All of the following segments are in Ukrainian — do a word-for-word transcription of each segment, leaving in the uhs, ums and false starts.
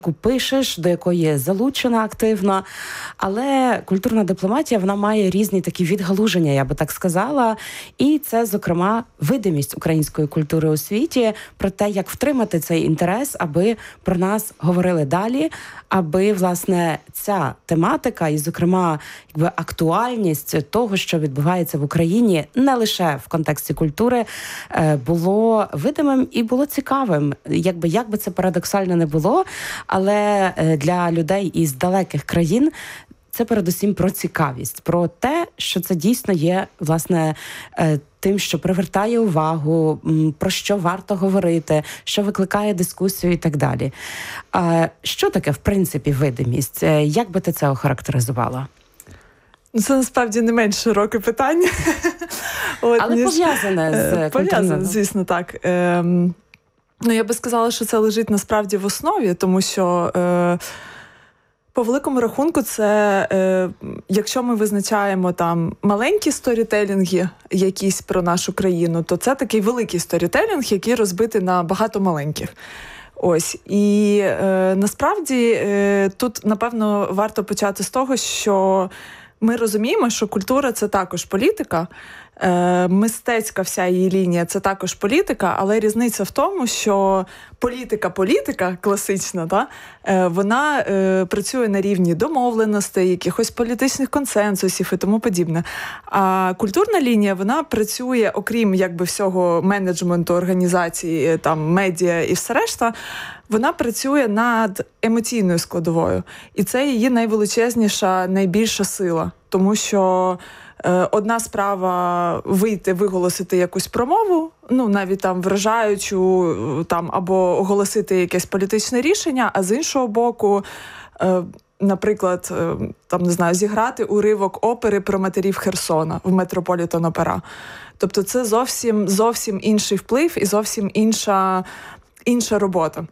пишеш, до якої залучена активно. Але культурна дипломатія, вона має різні такі відгалуження, я би так сказала. І це, зокрема, видимість української культури у світі, про те, як втримати цей інтерес, аби про нас говорили далі, аби, власне, ця тематика і, зокрема, якби актуальність того, що відбувається в Україні, не лише в контексті культури, було видимим і було цікавим. Якби, як би це парадоксально не було, але для людей із далеких країн це передусім про цікавість, про те, що це дійсно є, власне, тим, що привертає увагу, про що варто говорити, що викликає дискусію і так далі. Що таке, в принципі, видимість? Як би ти це охарактеризувала? Це, насправді, не менш широке питання. От, але ніж... пов'язане з Пов'язане, звісно, так. Ем... Ну, я би сказала, що це лежить насправді в основі, тому що е, по великому рахунку це, е, якщо ми визначаємо там маленькі сторітелінги якісь про нашу країну, то це такий великий сторітелінг, який розбитий на багато маленьких. Ось. І е, насправді е, тут, напевно, варто почати з того, що ми розуміємо, що культура – це також політика, е, мистецька вся її лінія – це також політика, але різниця в тому, що політика-політика класична, да, е, вона е, працює на рівні домовленостей, якихось політичних консенсусів і тому подібне. А культурна лінія, вона працює, окрім якби всього менеджменту, організації, там, медіа і все решта, вона працює над емоційною складовою. І це її найвеличезніша, найбільша сила. Тому що е, одна справа вийти, виголосити якусь промову, ну, навіть там вражаючу, там, або оголосити якесь політичне рішення, а з іншого боку, е, наприклад, е, там, не знаю, зіграти уривок опери про матерів Херсона в Метрополітен Опера. Тобто це зовсім, зовсім інший вплив і зовсім інша, інша робота.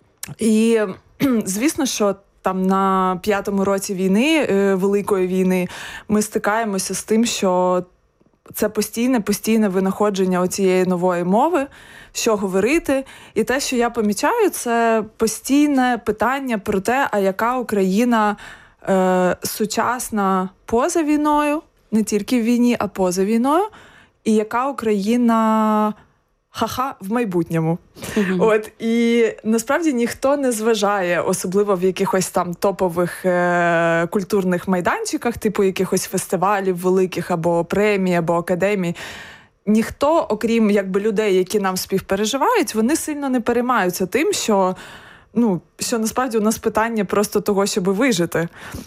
І, звісно, що там на п'ятому році війни, Великої війни, ми стикаємося з тим, що це постійне, постійне винаходження оцієї нової мови, що говорити. І те, що я помічаю, це постійне питання про те, а яка Україна е, сучасна поза війною, не тільки в війні, а поза війною, і яка Україна... ха-ха, в майбутньому. Mm-hmm. От, і насправді ніхто не зважає, особливо в якихось там топових е- культурних майданчиках, типу якихось фестивалів великих, або премій, або академій. Ніхто, окрім якби людей, які нам співпереживають, вони сильно не переймаються тим, що Ну, що насправді у нас питання просто того, щоб вижити.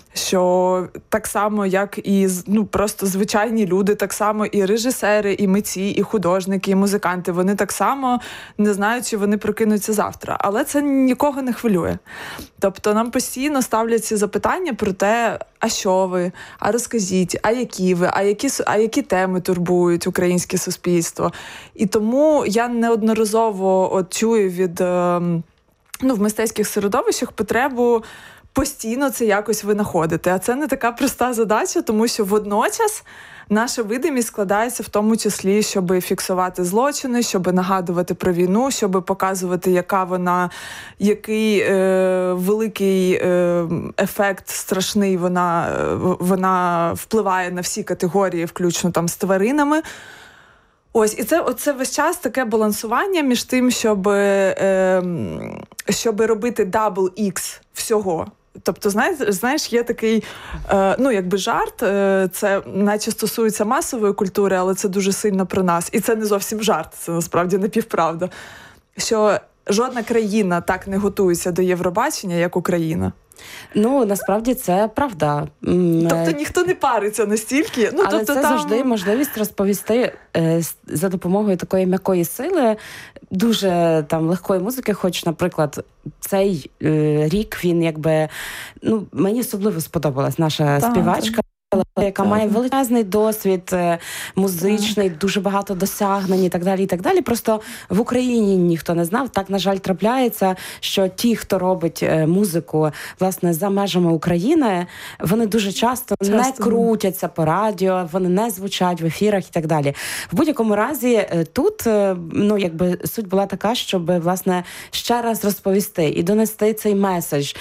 Що так само, як і ну, просто звичайні люди, так само і режисери, і митці, і художники, і музиканти, вони так само не знають, чи вони прокинуться завтра. Але це нікого не хвилює. Тобто нам постійно ставлять ці запитання про те, а що ви, а розкажіть, а які ви, а які, а які теми турбують українське суспільство. І тому я неодноразово от чую від... ну, в мистецьких середовищах потребу постійно це якось винаходити. А це не така проста задача, тому що водночас наша видимість складається в тому числі, щоб фіксувати злочини, щоб нагадувати про війну, щоб показувати, яка вона, який е, великий е, ефект страшний вона, вона впливає на всі категорії, включно там з тваринами. Ось, і це оце весь час таке балансування між тим, щоб, е, щоб робити дабл ікс всього. Тобто, знаєш, знаєш, є такий, е, ну, якби жарт, е, це наче стосується масової культури, але це дуже сильно про нас. І це не зовсім жарт, це насправді напівправда. Що жодна країна так не готується до Євробачення, як Україна. Ну, насправді це правда. Тобто ніхто не париться настільки. Ну, але тобто, це там... завжди можливість розповісти е, за допомогою такої м'якої сили, дуже там легкої музики, хоч, наприклад, цей е, рік він якби, ну, мені особливо сподобалась наша так, співачка. Так. яка має величезний досвід е, музичний, дуже багато досягнень і так далі, і так далі. Просто в Україні ніхто не знав. Так, на жаль, трапляється, що ті, хто робить е, музику, власне, за межами України, вони дуже часто, Часто, не да. крутяться по радіо, вони не звучать в ефірах і так далі. В будь-якому разі, е, тут, е, ну, якби суть була така, щоб, власне, ще раз розповісти і донести цей меседж,